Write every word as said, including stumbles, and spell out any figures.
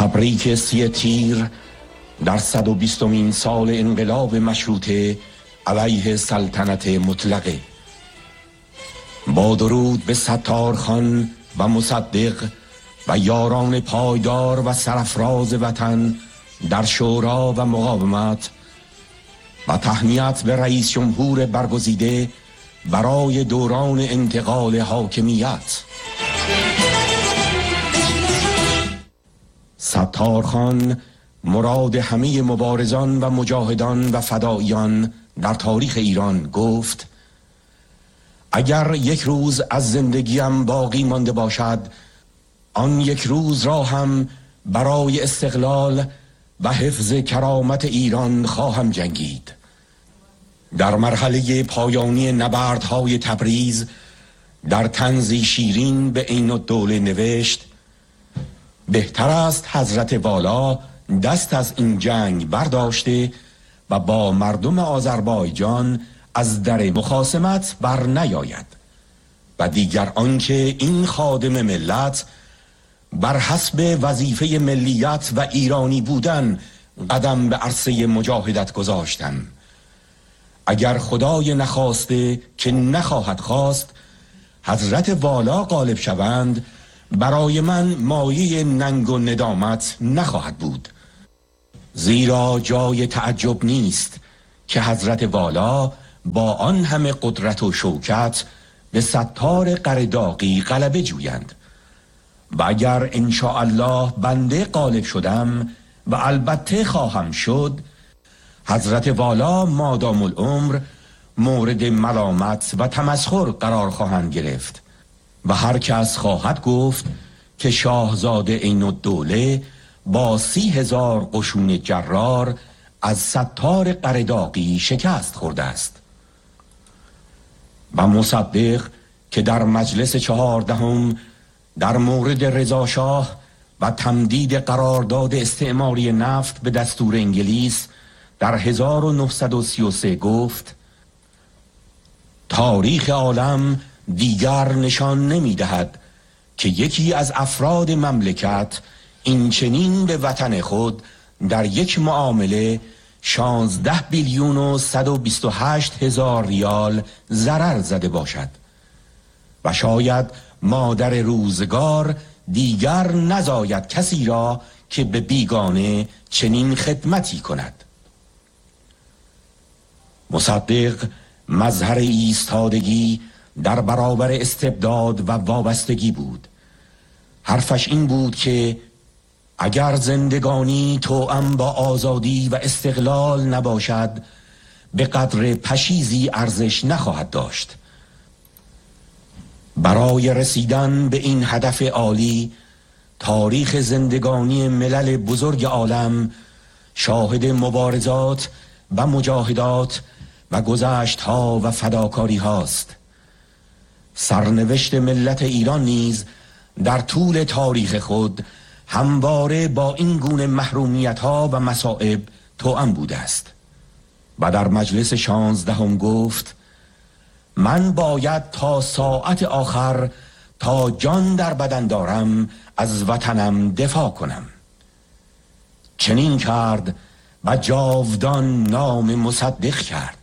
تبریک سی تیر در صد و بیستمین سال انقلاب مشروطه علیه سلطنت مطلقه. با درود به ستارخان و مصدق و یاران پایدار و سرافراز وطن در شورا و مقاومت و تهنیت به رئیس جمهور برگزیده برای دوران انتقال حاکمیت. ستارخان مراد همه مبارزان و مجاهدان و فداییان در تاریخ ایران گفت: اگر یک روز از زندگیم باقی مانده باشد، آن یک روز را هم برای استقلال و حفظ کرامت ایران خواهم جنگید. در مرحله پایانی نبردهای تبریز در طنزی شیرین به عین الدوله نوشت: بهتر است حضرت والا دست از این جنگ برداشته و با مردم آذربایجان از در مخاصمت بر نیاید و دیگر آنکه این خادم ملت بر حسب وظیفه ملیت و ایرانی بودن قدم به عرصه مجاهدت گذاشتم. اگر خدای نخواسته که نخواهد خواست حضرت والا غالب شوند، برای من مایه ننگ و ندامت نخواهد بود، زیرا جای تعجب نیست که حضرت والا با آن همه قدرت و شوکت به ستار قرداغی غلبه جویند. و اگر انشاءالله بنده غالب شدم و البته خواهم شد، حضرت والا مادام العمر مورد ملامت و تمسخر قرار خواهند گرفت و هر کس خواهد گفت که شاهزاده عین الدوله با سی هزار قشون جرار از ستار قرداغی شکست خورده است. و مصدق که در مجلس چهاردهم در مورد رضا شاه و تمدید قرارداد استعماری نفت به دستور انگلیس در هزار و نهصد و سی و سه گفت: تاریخ عالم دیگر نشان نمی دهد که یکی از افراد مملکت این چنین به وطن خود در یک معامله شانزده بیلیون و صد و بیست و هشت هزار ریال ضرر زده باشد و شاید مادر روزگار دیگر نزاید کسی را که به بیگانه چنین خدمتی کند. مصدق مظهر ایستادگی در برابر استبداد و وابستگی بود. حرفش این بود که اگر زندگانی توأم با آزادی و استقلال نباشد، به قدر پشیزی ارزش نخواهد داشت. برای رسیدن به این هدف عالی، تاریخ زندگانی ملل بزرگ عالم شاهد مبارزات و مجاهدات و گذشت‌ها و فداکاری هاست. سرنوشت ملت ایران نیز در طول تاریخ خود همواره با این گونه محرومیت‌ها و مصائب توأم بوده است. و در مجلس شانزدهم گفت: من باید تا ساعت آخر تا جان در بدن دارم از وطنم دفاع کنم. چنین کرد و جاودان نام مصدق کرد.